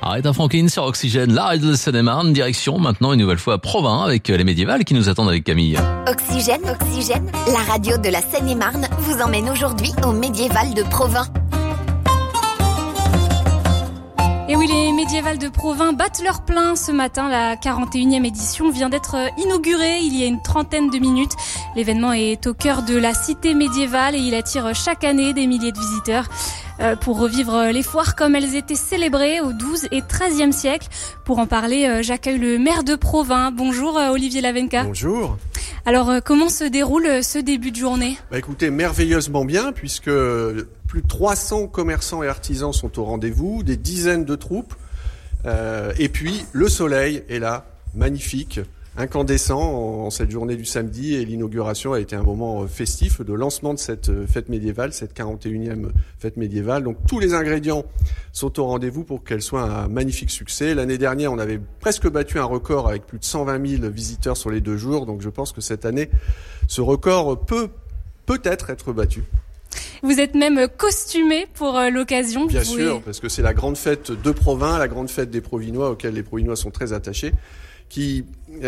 Aretha Franklin sur Oxygène, la radio de Seine-et-Marne, direction maintenant une nouvelle fois à Provins avec les médiévales qui nous attendent avec Camille. Oxygène, la radio de la Seine-et-Marne vous emmène aujourd'hui au médiéval de Provins. Et oui, les médiévales de Provins battent leur plein ce matin. La 41e édition vient d'être inaugurée il y a une trentaine de minutes. L'événement est au cœur de la cité médiévale et il attire chaque année des milliers de visiteurs. Pour revivre les foires comme elles étaient célébrées au XIIe et XIIIe siècle. Pour en parler, j'accueille le maire de Provins. Bonjour Olivier Lavenca. Bonjour. Alors comment se déroule ce début de journée ? Écoutez, merveilleusement bien puisque plus de 300 commerçants et artisans sont au rendez-vous, des dizaines de troupes et puis le soleil est là, magnifique. Incandescent en cette journée du samedi et l'inauguration a été un moment festif de lancement de cette fête médiévale, cette 41e fête médiévale. Donc tous les ingrédients sont au rendez-vous pour qu'elle soit un magnifique succès. L'année dernière, on avait presque battu un record avec plus de 120 000 visiteurs sur les 2 jours. Donc je pense que cette année, ce record peut peut-être être battu. Vous êtes même costumé pour l'occasion. Bien sûr, parce que c'est la grande fête de Provins, la grande fête des Provinois auxquelles les Provinois sont très attachés, qui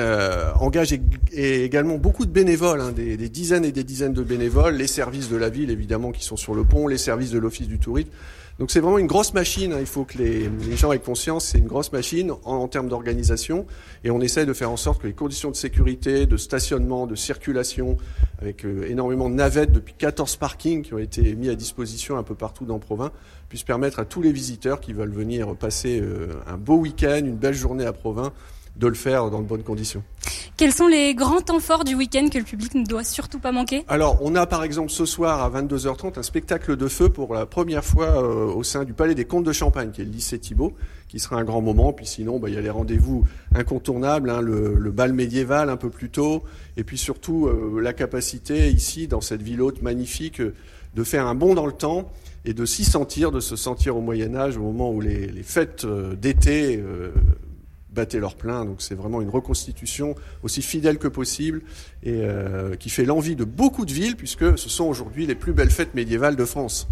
engage également beaucoup de bénévoles, des dizaines et des dizaines de bénévoles, les services de la ville évidemment qui sont sur le pont, les services de l'office du tourisme. Donc c'est vraiment une grosse machine, il faut que les gens aient conscience, c'est une grosse machine en termes d'organisation et on essaie de faire en sorte que les conditions de sécurité, de stationnement, de circulation, avec énormément de navettes depuis 14 parkings qui ont été mis à disposition un peu partout dans Provins, puissent permettre à tous les visiteurs qui veulent venir passer un beau week-end, une belle journée à Provins, de le faire dans de bonnes conditions. Quels sont les grands temps forts du week-end que le public ne doit surtout pas manquer ? Alors, on a par exemple ce soir à 22h30 un spectacle de feu pour la première fois au sein du Palais des Comtes de Champagne, qui est le lycée Thibault, qui sera un grand moment. Puis sinon, il y a les rendez-vous incontournables, le bal médiéval un peu plus tôt, et puis surtout la capacité ici, dans cette ville haute magnifique, de faire un bond dans le temps et de se sentir au Moyen-Âge, au moment où les fêtes d'été battaient leur plein. Donc c'est vraiment une reconstitution aussi fidèle que possible et qui fait l'envie de beaucoup de villes puisque ce sont aujourd'hui les plus belles fêtes médiévales de France.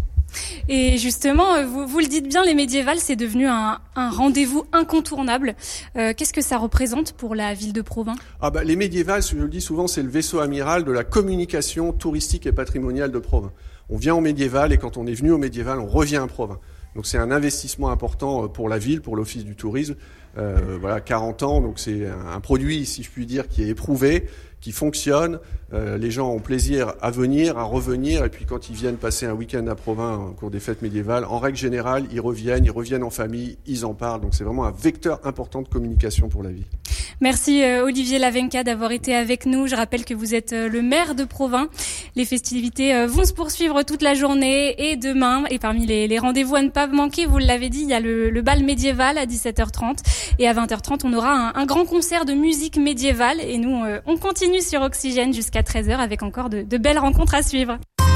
Et justement, vous le dites bien, les médiévales, c'est devenu un rendez-vous incontournable. Qu'est-ce que ça représente pour la ville de Provins ? Les médiévales, je le dis souvent, c'est le vaisseau amiral de la communication touristique et patrimoniale de Provins. On vient au médiéval et quand on est venu au médiéval, on revient à Provins. Donc c'est un investissement important pour la ville, pour l'office du tourisme. 40 ans, donc c'est un produit, si je puis dire, qui est éprouvé, qui fonctionne. Les gens ont plaisir à venir, à revenir, et puis quand ils viennent passer un week-end à Provins au cours des fêtes médiévales, en règle générale, ils reviennent en famille, ils en parlent. Donc c'est vraiment un vecteur important de communication pour la ville. Merci Olivier Lavenca d'avoir été avec nous. Je rappelle que vous êtes le maire de Provins. Les festivités vont se poursuivre toute la journée et demain. Et parmi les rendez-vous à ne pas manquer, vous l'avez dit, il y a le bal médiéval à 17h30. Et à 20h30, on aura un grand concert de musique médiévale. Et nous, on continue sur Oxygène jusqu'à 13h avec encore de belles rencontres à suivre.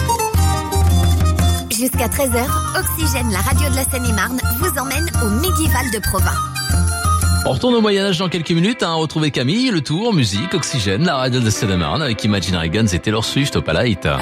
Jusqu'à 13h, Oxygène, la radio de la Seine-et-Marne, vous emmène au médiéval de Provins. On retourne au Moyen-Âge dans quelques minutes, retrouver Camille, le tour, musique, Oxygène, la radio de Seine-et-Marne avec Imagine Dragons et Taylor Swift au Palais.